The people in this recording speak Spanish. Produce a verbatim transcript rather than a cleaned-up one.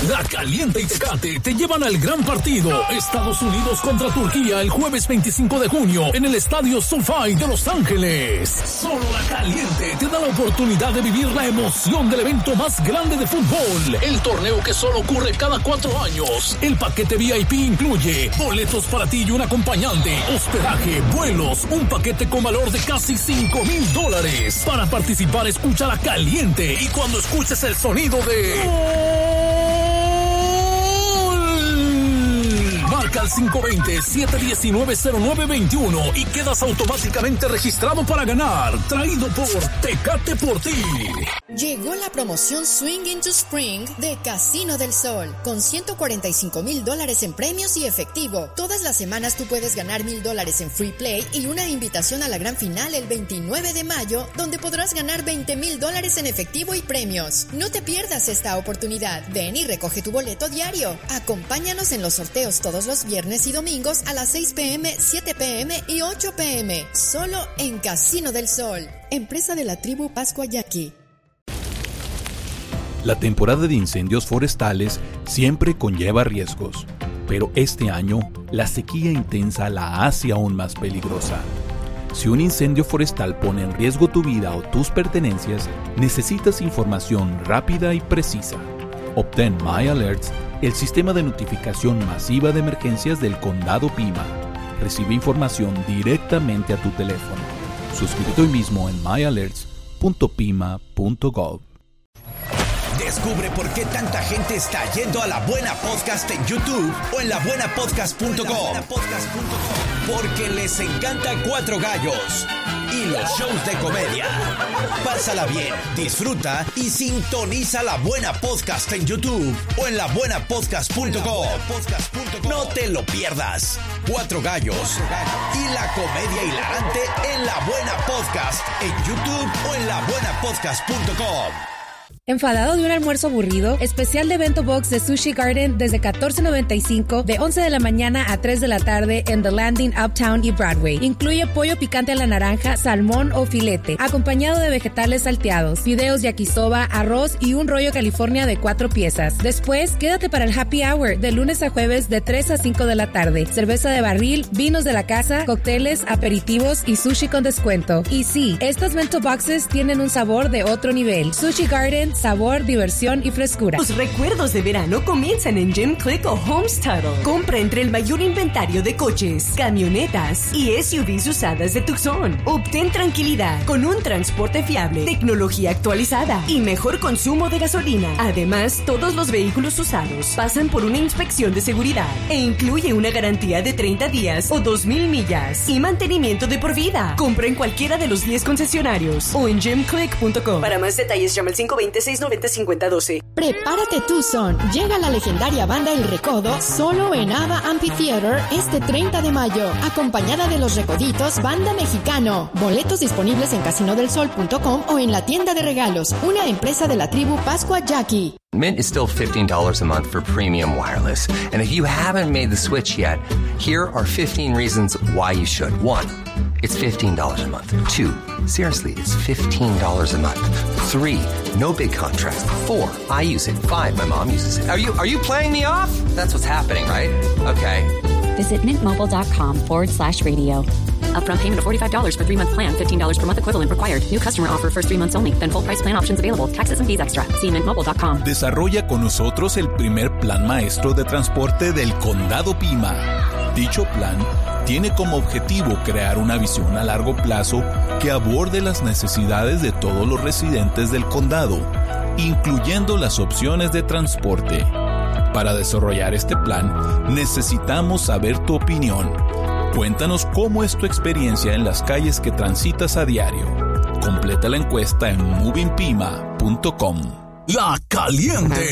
La Caliente y Tecate te llevan al gran partido Estados Unidos contra Turquía el jueves veinticinco de junio en el Estadio SoFi de Los Ángeles. Solo La Caliente te da la oportunidad de vivir la emoción del evento más grande de fútbol, el torneo que solo ocurre cada cuatro años. El paquete V I P incluye boletos para ti y un acompañante, hospedaje, vuelos, un paquete con valor de casi cinco mil dólares. Para participar, escucha La Caliente y cuando escuches el sonido de... Marca al cinco dos cero, siete uno nueve, cero nueve dos uno y quedas automáticamente registrado para ganar. Traído por Tecate por ti. Llegó la promoción Swing into Spring de Casino del Sol, con ciento cuarenta y cinco mil dólares en premios y efectivo. Todas las semanas tú puedes ganar mil dólares en Free Play y una invitación a la gran final el veintinueve de mayo, donde podrás ganar veinte mil dólares en efectivo y premios. No te pierdas esta oportunidad. Ven y recoge tu boleto diario. Acompáñanos en los sorteos todos los viernes y domingos a las seis pm, siete pm y ocho pm. Solo en Casino del Sol. Empresa de la tribu Pascua Yaqui. La temporada de incendios forestales siempre conlleva riesgos, pero este año la sequía intensa la hace aún más peligrosa. Si un incendio forestal pone en riesgo tu vida o tus pertenencias, necesitas información rápida y precisa. Obtén MyAlerts, el sistema de notificación masiva de emergencias del Condado Pima. Recibe información directamente a tu teléfono. Suscríbete hoy mismo en my alerts punto pima punto gov. Descubre por qué tanta gente está yendo a La Buena Podcast en YouTube o en la buena podcast punto com. Porque les encanta Cuatro Gallos y los shows de comedia. Pásala bien, disfruta y sintoniza La Buena Podcast en YouTube o en la buena podcast punto com. No te lo pierdas. Cuatro Gallos y la comedia hilarante en La Buena Podcast en YouTube o en la buena podcast punto com. ¿Enfadado de un almuerzo aburrido? Especial de Bento Box de Sushi Garden desde catorce noventa y cinco de once de la mañana a tres de la tarde en The Landing, Uptown y Broadway. Incluye pollo picante a la naranja, salmón o filete, acompañado de vegetales salteados, fideos yakisoba, arroz y un rollo California de cuatro piezas. Después, quédate para el Happy Hour de lunes a jueves de tres a cinco de la tarde. Cerveza de barril, vinos de la casa, cócteles, aperitivos y sushi con descuento. Y sí, estas Bento Boxes tienen un sabor de otro nivel. Sushi Garden, sabor, diversión y frescura. Los recuerdos de verano comienzan en Jim Click o Homes Tuttle. Compra entre el mayor inventario de coches, camionetas y S U Vs usadas de Tucson. Obtén tranquilidad con un transporte fiable, tecnología actualizada y mejor consumo de gasolina. Además, todos los vehículos usados pasan por una inspección de seguridad e incluye una garantía de treinta días o dos mil millas y mantenimiento de por vida. Compra en cualquiera de los diez concesionarios o en jim click punto com. Para más detalles, llama al cinco dos cero, seis nueve cero, cinco cero uno dos. Prepárate Tucson. Llega la legendaria banda El Recodo solo en Ava Amphitheater este treinta de mayo, acompañada de Los Recoditos, banda mexicano. Boletos disponibles en casino del sol punto com o en la tienda de regalos, una empresa de la tribu Pascua Yaqui. Mint is still fifteen dollars a month for premium wireless. And if you haven't made the switch yet, here are fifteen reasons why you should. One, it's fifteen dollars a month. Two, seriously, it's fifteen dollars a month. Three, no big contract. Four, I use it. Five, my mom uses it. Are you are you playing me off? That's what's happening, right? Okay. Visit mintmobile.com forward slash radio. Upfront payment of forty-five dollars for three-month plan, fifteen dollars per month equivalent required. New customer offer first three months only. Then full price plan options available. Taxes and fees extra. See mint mobile dot com. Desarrolla con nosotros el primer plan maestro de transporte del Condado Pima. Dicho plan tiene como objetivo crear una visión a largo plazo que aborde las necesidades de todos los residentes del condado, incluyendo las opciones de transporte. Para desarrollar este plan, necesitamos saber tu opinión. Cuéntanos cómo es tu experiencia en las calles que transitas a diario. Completa la encuesta en moving pima punto com. La Caliente